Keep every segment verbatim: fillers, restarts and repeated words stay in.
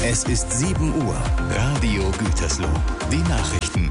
Es ist sieben Uhr. Radio Gütersloh. Die Nachrichten.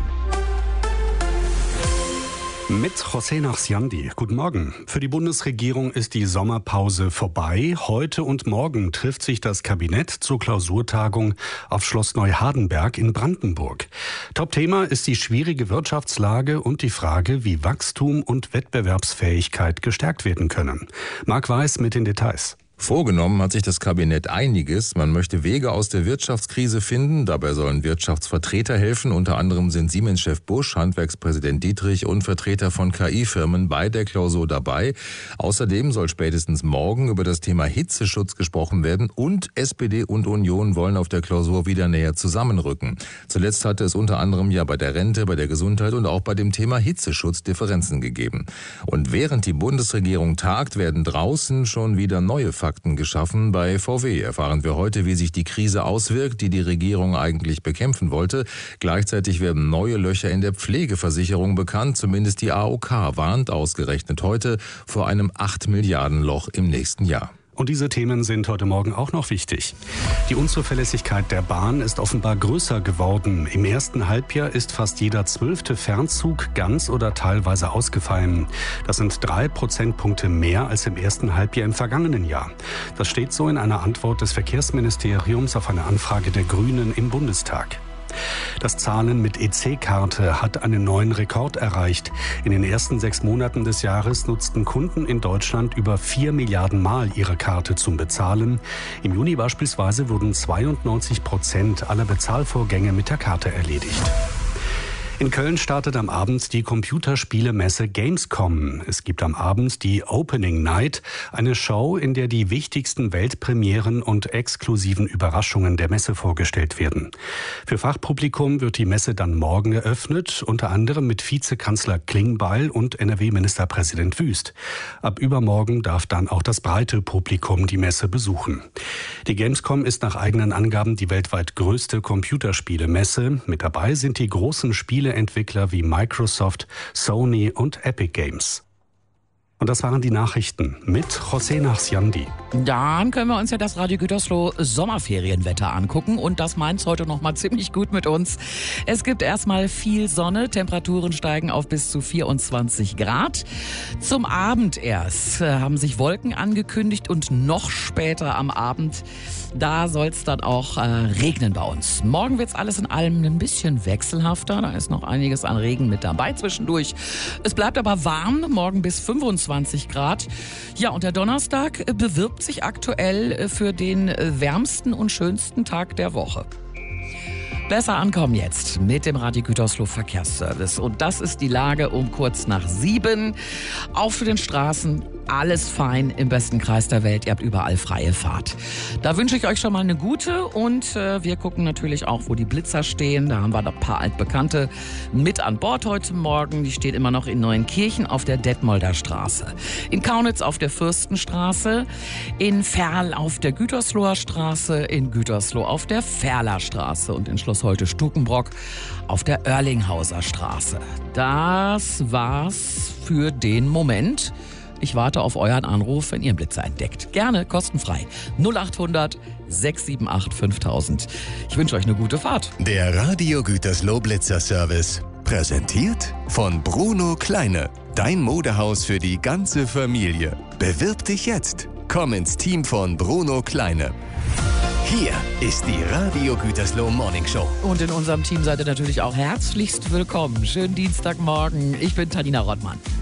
Mit José Nachsiandi. Guten Morgen. Für die Bundesregierung ist die Sommerpause vorbei. Heute und morgen trifft sich das Kabinett zur Klausurtagung auf Schloss Neuhardenberg in Brandenburg. Topthema ist die schwierige Wirtschaftslage und die Frage, wie Wachstum und Wettbewerbsfähigkeit gestärkt werden können. Marc Weiß mit den Details. Vorgenommen hat sich das Kabinett einiges. Man möchte Wege aus der Wirtschaftskrise finden. Dabei sollen Wirtschaftsvertreter helfen. Unter anderem sind Siemens-Chef Busch, Handwerkspräsident Dietrich und Vertreter von K I-Firmen bei der Klausur dabei. Außerdem soll spätestens morgen über das Thema Hitzeschutz gesprochen werden. Und S P D und Union wollen auf der Klausur wieder näher zusammenrücken. Zuletzt hatte es unter anderem ja bei der Rente, bei der Gesundheit und auch bei dem Thema Hitzeschutz Differenzen gegeben. Und während die Bundesregierung tagt, werden draußen schon wieder neue Fakten geschaffen. Bei V W erfahren wir heute, wie sich die Krise auswirkt, die die Regierung eigentlich bekämpfen wollte. Gleichzeitig werden neue Löcher in der Pflegeversicherung bekannt. Zumindest die A O K warnt ausgerechnet heute vor einem acht Milliarden Loch im nächsten Jahr. Und diese Themen sind heute Morgen auch noch wichtig. Die Unzuverlässigkeit der Bahn ist offenbar größer geworden. Im ersten Halbjahr ist fast jeder zwölfte Fernzug ganz oder teilweise ausgefallen. Das sind drei Prozentpunkte mehr als im ersten Halbjahr im vergangenen Jahr. Das steht so in einer Antwort des Verkehrsministeriums auf eine Anfrage der Grünen im Bundestag. Das Zahlen mit E C-Karte hat einen neuen Rekord erreicht. In den ersten sechs Monaten des Jahres nutzten Kunden in Deutschland über vier Milliarden Mal ihre Karte zum Bezahlen. Im Juni beispielsweise wurden zweiundneunzig Prozent aller Bezahlvorgänge mit der Karte erledigt. In Köln startet am Abend die Computerspielemesse Gamescom. Es gibt am Abend die Opening Night, eine Show, in der die wichtigsten Weltpremieren und exklusiven Überraschungen der Messe vorgestellt werden. Für Fachpublikum wird die Messe dann morgen eröffnet, unter anderem mit Vizekanzler Klingbeil und N R W-Ministerpräsident Wüst. Ab übermorgen darf dann auch das breite Publikum die Messe besuchen. Die Gamescom ist nach eigenen Angaben die weltweit größte Computerspielemesse. Mit dabei sind die großen Spiele Entwickler wie Microsoft, Sony und Epic Games. Und das waren die Nachrichten mit José Nachsiandi. Dann können wir uns ja das Radio Gütersloh Sommerferienwetter angucken. Und das meint's heute noch mal ziemlich gut mit uns. Es gibt erstmal viel Sonne. Temperaturen steigen auf bis zu vierundzwanzig Grad. Zum Abend erst haben sich Wolken angekündigt. Und noch später am Abend, da soll's dann auch äh, regnen bei uns. Morgen wird's alles in allem ein bisschen wechselhafter. Da ist noch einiges an Regen mit dabei zwischendurch. Es bleibt aber warm. Morgen bis fünfundzwanzig Grad. Ja, und der Donnerstag bewirbt sich aktuell für den wärmsten und schönsten Tag der Woche. Besser ankommen jetzt mit dem Radio Gütersloh Verkehrsservice. Und das ist die Lage um kurz nach sieben. Auf den Straßen alles fein im besten Kreis der Welt. Ihr habt überall freie Fahrt. Da wünsche ich euch schon mal eine gute. Und äh, wir gucken natürlich auch, wo die Blitzer stehen. Da haben wir ein paar Altbekannte mit an Bord heute Morgen. Die stehen immer noch in Neuenkirchen auf der Detmolder Straße. In Kaunitz auf der Fürstenstraße. In Verl auf der Gütersloher Straße. In Gütersloh auf der Verler Straße. Und in Schloss Holte-Stukenbrock auf der Oerlinghauser Straße. Das war's für den Moment. Ich warte auf euren Anruf, wenn ihr einen Blitzer entdeckt. Gerne, kostenfrei. null acht hundert sechs sieben acht fünftausend. Ich wünsche euch eine gute Fahrt. Der Radio Gütersloh Blitzer Service. Präsentiert von Bruno Kleine. Dein Modehaus für die ganze Familie. Bewirb dich jetzt. Komm ins Team von Bruno Kleine. Hier ist die Radio Gütersloh Morning Show. Und in unserem Team seid ihr natürlich auch herzlichst willkommen. Schönen Dienstagmorgen. Ich bin Tanina Rottmann.